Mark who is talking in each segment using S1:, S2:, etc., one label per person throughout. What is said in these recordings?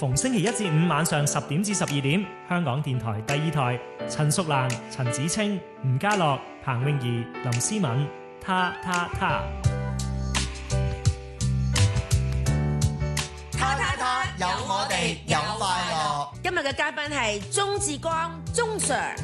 S1: 逢星期一至五晚上10點至12點，香港電台第2台，陳淑蘭、陳子清、吳家樂、彭詠儀、林思敏，他。
S2: 有我哋，有快樂。
S3: 今日嘅嘉賓係鍾志光，鍾 Sir。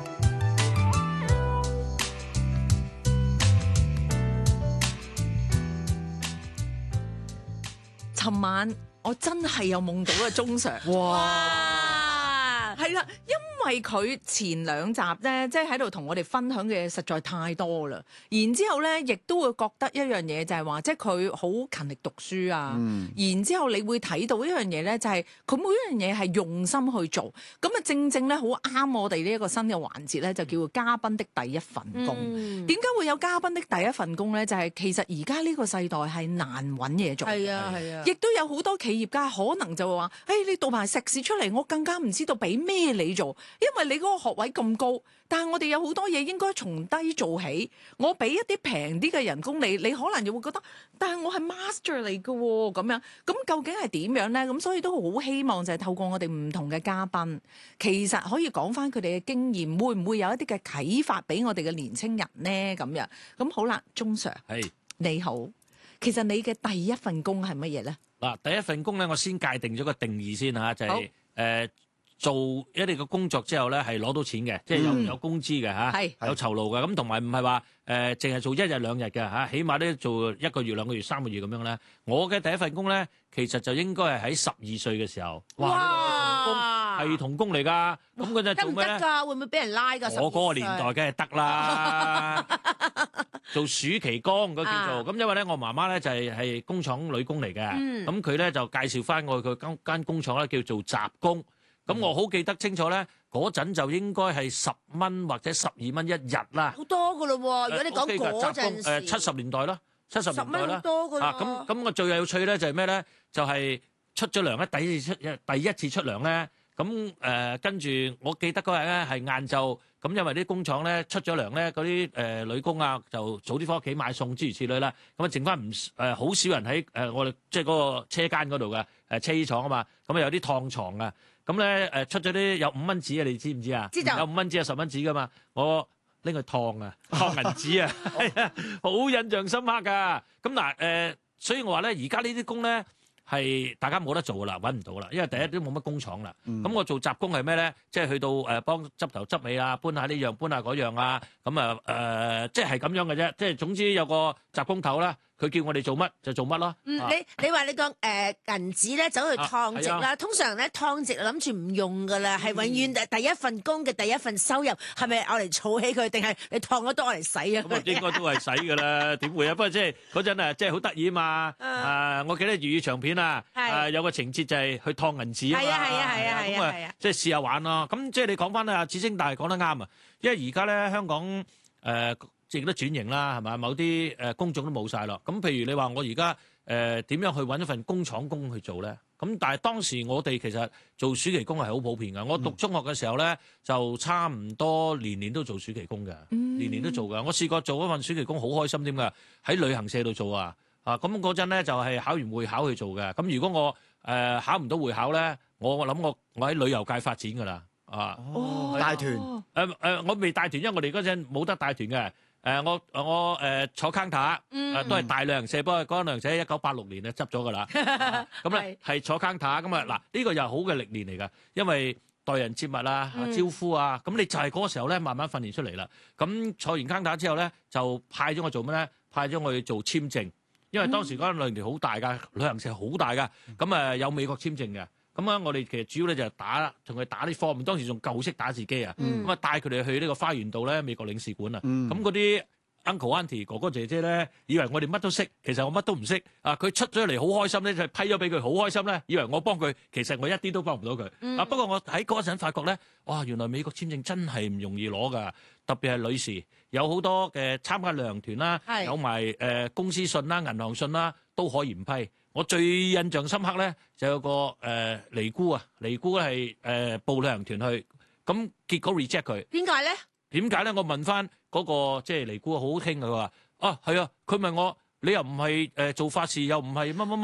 S4: 尋晚我真係有夢到啊，鍾 Sir。哇！係啦，因為佢前2集咧，即係喺度同我哋分享嘅嘢實在太多啦。然之後咧，亦都會覺得一樣嘢就係話，即係佢好勤力讀書啊。然之後你會睇到一樣嘢咧，就係佢每一樣嘢係用心去做。咁啊，正正咧好啱我哋呢一個新嘅環節咧，就叫做嘉賓的第一份工。點解會有嘉賓的第一份工咧？就係其實而家呢個世代係難揾嘢做。
S3: 係啊。
S4: 亦都有好多企業家可能就會話：你讀埋碩士出嚟，我更加唔知道俾咩你做，因為你嗰個學位咁高。但係我哋有好多嘢應該從低做起，我俾一啲平啲嘅人工你可能又會覺得，但係我係 master 嚟嘅喎，咁樣，咁究竟係點樣咧？咁所以都好希望就係透過我哋唔同嘅嘉賓，其實可以講翻佢哋嘅經驗，會唔會有一啲嘅啟發俾我哋嘅年青人咧？咁樣，咁好啦，鍾 Sir，
S5: 係
S4: 你好，其實你嘅第一份工係乜嘢咧？
S5: 嗱，第一份工咧，我先界定咗個定義先嚇，就係做一啲嘅工作之後咧，係攞到錢嘅，即係有工資嘅嚇，有酬勞嘅。咁同埋唔係話淨係做1日2日嘅嚇，起碼都做1個月2個月3個月咁樣咧。我嘅第一份工咧，其實就應該係喺12歲嘅時候。哇！係童工嚟㗎。咁嗰陣做咩咧？
S3: 得㗎？會唔會俾人拉㗎？
S5: 我嗰個年代梗係得啦。做暑期工嗰叫做咁，因為咧我媽媽咧就係工廠女工嚟嘅。咁佢咧就介紹翻我去佢間工廠咧叫做雜工。咁我好記得清楚咧，嗰陣就應該係10蚊或者12蚊1日啦。
S3: 好多㗎咯喎！如果你講嗰陣時
S5: ，70年代啦，70年代啦。
S3: 10蚊好多㗎咯。
S5: 咁我最有趣咧就係咩咧？就係出咗糧咧，第一次出糧咧。咁跟住我記得嗰日咧係晏晝，咁因為啲工廠咧出咗糧咧，嗰啲女工啊就早啲翻屋企買餸諸如此類啦。咁啊剩翻好少人喺我哋即係嗰個車間嗰度嘅車衣廠啊嘛。咁啊有啲燙床啊。咁咧出咗啲有5蚊紙啊，你知唔知啊？
S3: 知道。
S5: 有5蚊紙啊10蚊紙噶嘛，我拎去燙啊，燙銀紙啊，係啊，好印象深刻㗎。咁嗱所以我話咧，而家呢啲工咧係大家冇得做㗎啦，揾唔到啦，因為第一都冇乜工廠啦。咁我做雜工係咩咧？即係去到幫執頭執尾啊，搬下呢樣搬下嗰樣啊。咁啊即係咁樣嘅啫。即係總之有個雜工頭啦。佢叫我哋做乜就做乜咯。
S3: 你話你個銀紙咧走去燙直啦，通常咧燙直諗住唔用噶啦，係永遠第一份工嘅第一份收入係咪攞嚟儲起佢，定係你燙咗都攞嚟使啊？
S5: 咁啊應該都係使噶啦，點會啊？不過即係嗰陣啊，即係好得意啊嘛。我記得粵語長片啊，有個情節就係去燙銀紙啊嘛。係啊，即係試下玩咯。咁即係你講翻啊，子星大講得啱啊，因為而家咧香港亦都轉型啦，係嘛？某啲工種都冇晒咯。咁譬如你話我而家點樣去揾一份工廠工去做咧？咁但係當時我哋其實做暑期工係好普遍㗎。我讀中學嘅時候咧，就差唔多年年都做暑期工嘅，年年都做㗎。我試過做一份暑期工好開心添㗎，喺旅行社度做啊。咁嗰陣咧就係考完會考去做嘅。咁如果我考唔到會考咧，我諗我喺旅遊界發展㗎啦。
S2: 帶團
S5: 我未帶團，因為我哋嗰陣冇得帶團嘅。我坐 counter，都係大旅行社，不過嗰間旅行社1986年就執咗㗎啦。咁咧係坐 counter，咁啊嗱，呢個又係好嘅歷練嚟㗎，因為待人接物啊、招呼啊，咁你就係嗰個時候咧慢慢訓練出嚟啦。咁坐完 counter 之後咧，就派咗我做咩咧？派咗我去做簽證，因為當時嗰間旅行社好大㗎，旅行社好大㗎，咁有美國簽證嘅。咁啊，我哋其實主要咧就係同佢打啲 form，當時仲舊式打字機啊，咁啊帶佢哋去呢個花園道咧美國領事館啊，咁嗰啲 uncle auntie 哥哥姐姐咧，以為我哋乜都識，其實我乜都唔識啊！佢出咗嚟好開心咧，就批咗俾佢好開心咧，以為我幫佢，其實我一啲都幫唔到佢。不過我喺嗰陣發覺咧，哇！原來美國簽證真係唔容易攞㗎，特別係女士，有好多嘅參加旅行團啦，有埋公司信啦、銀行信啦，都可以唔批。我最印象深刻咧，就有個尼姑啊，尼姑係報旅行團去，咁結果 reject 佢。
S3: 點解咧？
S5: 點解咧？我問翻嗰個即係尼姑好好傾，佢話係啊，佢問我你又唔係做法事，又唔係乜乜乜，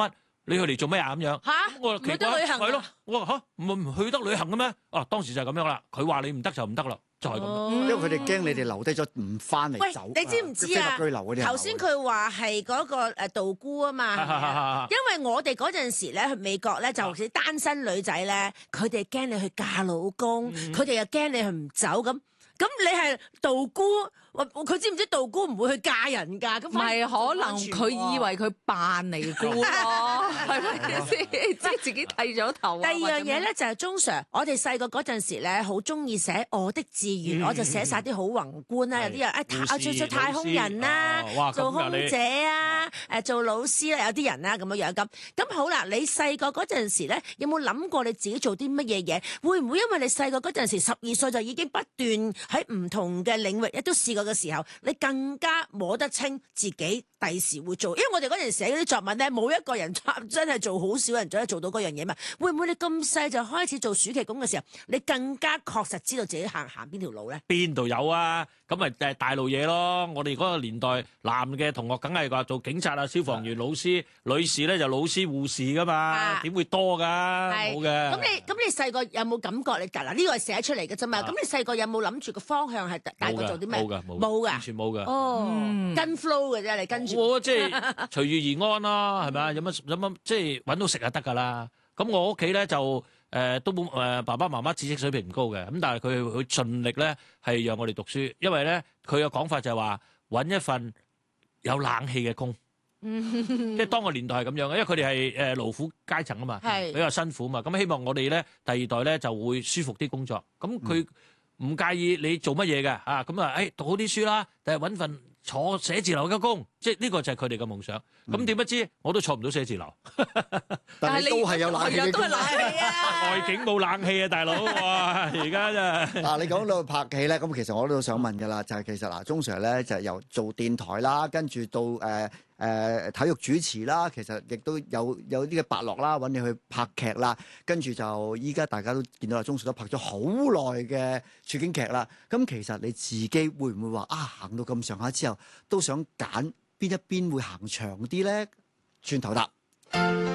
S5: 你去嚟做咩啊？咁樣
S3: 嚇
S5: 咁我奇
S3: 去得旅行啊
S5: 係咯，我話嚇唔去得旅行嘅咩？啊，當時就係咁樣啦。佢話你唔得就唔得啦，就係咁。
S6: 因為佢哋驚你哋留低咗唔翻嚟
S3: 喂
S6: 走。
S3: 你知唔知啊
S6: 非法居留嗰啲人
S3: 頭先佢話係嗰個道姑啊嘛，係咪啊因為我哋嗰陣時咧去美國咧，就好似單身女仔咧，佢哋驚你去嫁老公，佢哋又驚你去唔走咁。咁你係道姑，佢知唔知道姑唔會去嫁人㗎？咁
S4: 唔係可能佢以為佢扮尼姑咯，係咪先？即係自己剃咗頭啊。
S3: 第二樣嘢咧就係鐘 Sir，我哋細個嗰陣時咧，好中意寫我的志願，我就寫晒啲好宏觀啦。有啲人做太空人啦，做空姐啊，做老師啦，有啲人啦咁樣樣咁。咁好啦，你細個嗰陣時咧，有冇諗過你自己做啲乜嘢嘢？會唔會因為你細個嗰陣時12歲就已經不斷喺唔同嘅領域都試過嘅時候，你更加摸得清自己第時會做？因為我哋嗰陣寫嗰啲作文咧，冇一個人真係做，好少人做到嗰樣嘢嘛。會唔會你咁細就開始做暑期工嘅時候，你更加確實知道自己行邊條路咧？
S5: 邊度有啊？咁咪誒大路嘢咯！我哋嗰個年代，男嘅同學梗係話做警察啊、消防員、老師；女士咧就老師、護士噶嘛，點會多㗎？冇嘅。
S3: 咁你細個有冇感覺你嗱呢個係寫出嚟嘅啫嘛？咁你細個有冇諗住個方向係大個做啲咩？冇㗎，
S4: 啊
S5: 完全冇㗎。
S3: 哦，跟 flow 嘅啫，你跟住。
S5: 我即係隨遇而安啦，係咪啊？有乜即係揾到食就得㗎啦。咁我屋企咧就都冇爸爸媽媽知識水平唔高嘅，咁但係佢盡力咧係讓我哋讀書，因為咧佢嘅講法就係話揾一份有冷氣嘅工，即係當個年代係咁樣嘅，因為佢哋係勞苦階層啊嘛，比較辛苦啊嘛，咁希望我哋咧第二代咧就會舒服啲工作，咁佢唔介意你做乜嘢嘅啊，咁啊讀好啲書啦，但係揾份坐寫字樓嘅工，即係呢個就係佢哋嘅夢想。咁點不知我都坐唔到寫字樓，
S6: 但係你都係有冷氣嘅工。
S5: 外景冇冷氣啊，大佬！哇，而家真係
S6: 嗱，你講到拍戲咧，咁其實我都想問㗎啦，就係其實嗱，鐘 Sir 咧就係由做電台啦，跟住到體育主持啦，其實亦都有啲嘅伯樂啦，揾你去拍劇啦，跟住就依家大家都見到啦，鐘 Sir 都拍咗好耐嘅處境劇啦。咁其實你自己會唔會話行到咁上下之後，都想揀邊一邊會行長啲咧？轉頭答。